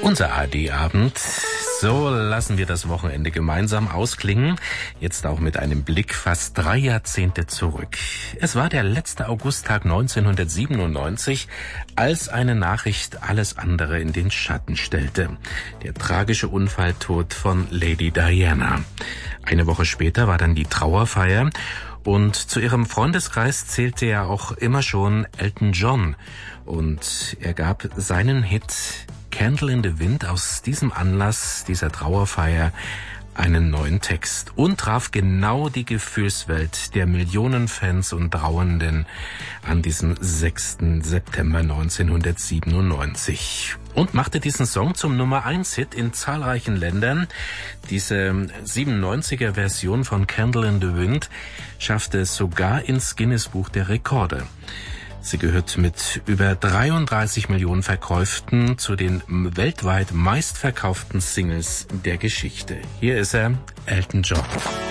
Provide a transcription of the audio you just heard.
Unser ARD-Abend. So lassen wir das Wochenende gemeinsam ausklingen. Jetzt auch mit einem Blick fast 3 Jahrzehnte zurück. Es war der letzte Augusttag 1997, als eine Nachricht alles andere in den Schatten stellte. Der tragische Unfalltod von Lady Diana. Eine Woche später war dann die Trauerfeier. Und zu ihrem Freundeskreis zählte ja auch immer schon Elton John. Und er gab seinen Hit Candle in the Wind aus diesem Anlass, dieser Trauerfeier, einen neuen Text und traf genau die Gefühlswelt der Millionen Fans und Trauernden an diesem 6. September 1997 und machte diesen Song zum Nummer-1-Hit in zahlreichen Ländern. Diese 97er-Version von Candle in the Wind schaffte es sogar ins Guinness-Buch der Rekorde. Sie gehört mit über 33 Millionen Verkäufen zu den weltweit meistverkauften Singles der Geschichte. Hier ist er, Elton John.